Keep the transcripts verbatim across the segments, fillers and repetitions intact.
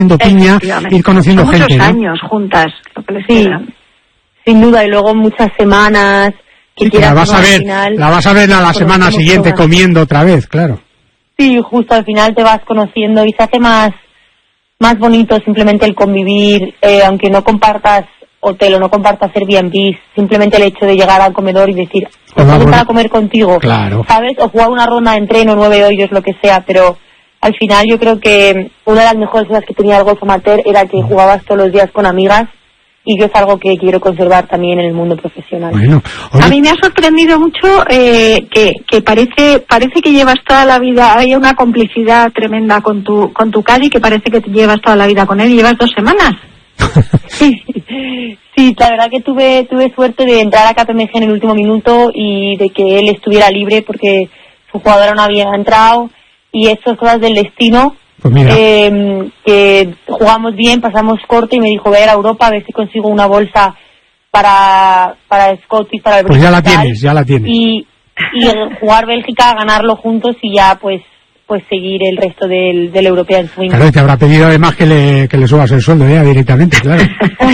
piña, ir conociendo Son gente, muchos ¿no? años juntas, lo que les Sí, queda. sin duda, y luego muchas semanas que Sí, que quieras la vas no, a al ver, final, la vas a ver a la semana conocemos siguiente todas. comiendo otra vez, claro. Sí, justo al final te vas conociendo y se hace más, más bonito simplemente el convivir, eh, aunque no compartas hotel o no compartas Airbnb, simplemente el hecho de llegar al comedor y decir, Hola, voy a bueno. a comer contigo, Claro. ¿sabes? O jugar una ronda de entreno, nueve hoyos, lo que sea, pero al final yo creo que una de las mejores cosas que tenía el golf amateur era que jugabas todos los días con amigas, y que es algo que quiero conservar también en el mundo profesional. Bueno, oye, A mí me ha sorprendido mucho eh, que, que parece parece que llevas toda la vida, hay una complicidad tremenda con tu con tu caddy, que parece que te llevas toda la vida con él y llevas dos semanas. Sí, sí, la verdad que tuve tuve suerte de entrar a K P M G en el último minuto y de que él estuviera libre porque su jugadora no había entrado, y eso es cosas del destino. pues mira, Eh, que jugamos bien, pasamos corto y me dijo, voy a ir a Europa a ver si consigo una bolsa para para Scottish, para el pues ya la British tienes, ya la tienes. y, y jugar Bélgica, ganarlo juntos y ya pues pues seguir el resto del, del European Swing. Claro, y te habrá pedido además que le, que le subas el sueldo ya directamente, claro.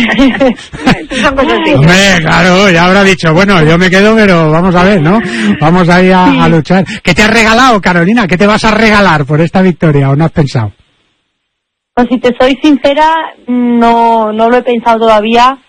Son cosas así. Hombre, claro, ya habrá dicho, bueno, yo me quedo, pero vamos a ver, ¿no? Vamos a ir a, Sí. a luchar. ¿Qué te has regalado, Carolina? ¿Qué te vas a regalar por esta victoria o no has pensado? Pues si te soy sincera, no no lo he pensado todavía,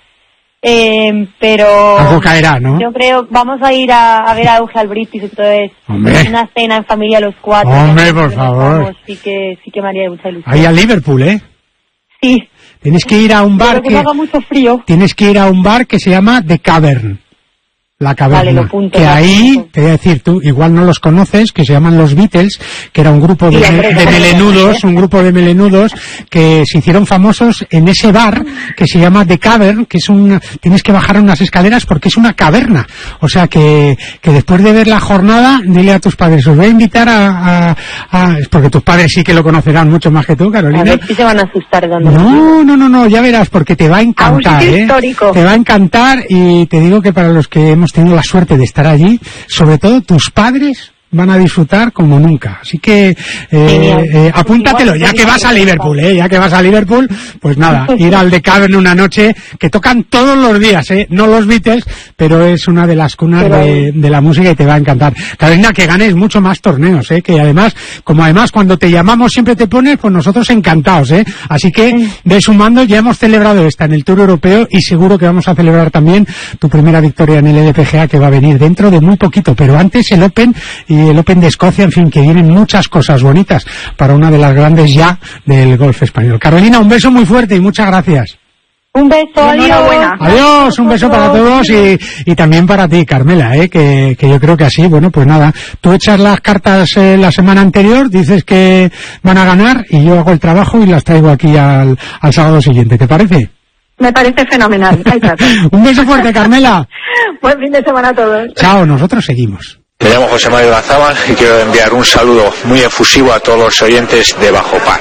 eh, pero Algo caerá, ¿no? yo creo vamos a ir a, a ver a Euge al British, entonces Hombre. una cena en familia los cuatro. Hombre, ya por nos favor. vamos, Sí que sí que me haría mucha ilusión. Ahí a Liverpool, ¿eh? Sí, Tienes que ir a un bar pero que que no haga mucho frío. tienes que ir a un bar que se llama The Cavern. La caverna, Vale, lo apunto, que lo ahí, apunto. te voy a decir, tú igual no los conoces, que se llaman los Beatles, que era un grupo de, Sí, hombre, de claro, melenudos, claro. un grupo de melenudos que se hicieron famosos en ese bar que se llama The Cavern, que es un, tienes que bajar unas escaleras porque es una caverna. O sea que, que después de ver la jornada, dile a tus padres, os voy a invitar a, a, a porque tus padres sí que lo conocerán mucho más que tú, A Carolina. ver si se van a asustar de dónde. No, no, no, no, ya verás, porque te va a encantar, sitio ¿eh? histórico. Te va a encantar, y te digo que para los que hemos tenido la suerte de estar allí, sobre todo tus padres van a disfrutar como nunca. Así que eh, eh, apúntatelo, ya que vas a Liverpool, ¿eh? Ya que vas a Liverpool, pues nada, ir al The Cavern una noche, que tocan todos los días, ¿eh? No los Beatles, pero es una de las cunas de, de la música y te va a encantar. Carolina, que ganes mucho más torneos, ¿eh? Que además, como además cuando te llamamos siempre te pones, pues nosotros encantados, ¿eh? Así que, de sumando, ya hemos celebrado esta en el Tour Europeo y seguro que vamos a celebrar también tu primera victoria en el L P G A, que va a venir dentro de muy poquito, pero antes el Open y el Open de Escocia, en fin, que vienen muchas cosas bonitas para una de las grandes ya del golf español. Carolina, un beso muy fuerte y muchas gracias. Un beso, adiós. Enhorabuena. Adiós, un beso para todos y, y también para ti, Carmela, ¿eh? que, que yo creo que así, bueno, pues nada, tú echas las cartas eh, la semana anterior, dices que van a ganar y yo hago el trabajo y las traigo aquí al, al sábado siguiente, ¿te parece? Me parece fenomenal. Ahí está. Un beso fuerte, Carmela. Buen fin de semana a todos. Chao, nosotros seguimos. Me llamo José Mario Lanzábal y quiero enviar un saludo muy efusivo a todos los oyentes de Bajo Par.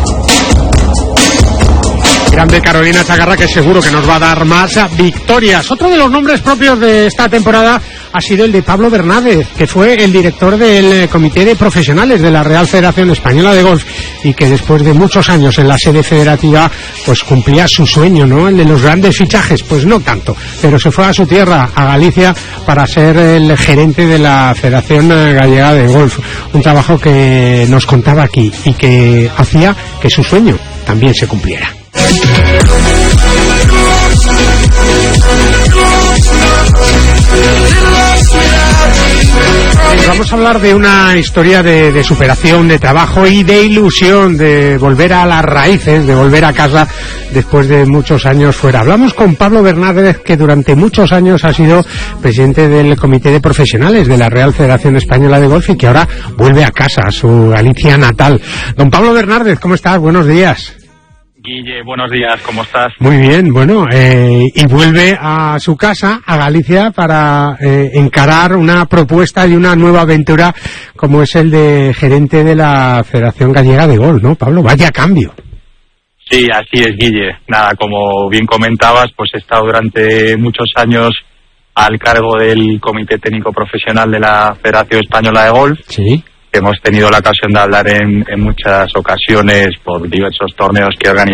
Grande Carolina Chagarra, que seguro que nos va a dar más victorias. Otro de los nombres propios de esta temporada ha sido el de Pablo Bernárdez, que fue el director del Comité de Profesionales de la Real Federación Española de Golf y que después de muchos años en la sede federativa pues cumplía su sueño, ¿no? El de los grandes fichajes, pues no tanto, pero se fue a su tierra, a Galicia, para ser el gerente de la Federación Gallega de Golf. Un trabajo que nos contaba aquí y que hacía que su sueño también se cumpliera. Vamos a hablar de una historia de, de superación, de trabajo y de ilusión, de volver a las raíces, de volver a casa después de muchos años fuera. Hablamos con Pablo Bernárdez, que durante muchos años ha sido presidente del Comité de Profesionales de la Real Federación Española de Golf y que ahora vuelve a casa, a su Galicia natal. Don Pablo Bernárdez, ¿cómo estás? Buenos días. Guille, buenos días, ¿cómo estás? Muy bien, bueno, eh, y vuelve a su casa, a Galicia, para eh, encarar una propuesta y una nueva aventura como es el de gerente de la Federación Gallega de Golf, ¿no, Pablo? Vaya cambio. Sí, así es, Guille. Nada, como bien comentabas, pues he estado durante muchos años al cargo del Comité Técnico Profesional de la Federación Española de Golf. Sí. que hemos tenido la ocasión de hablar en, en muchas ocasiones por diversos torneos que organizamos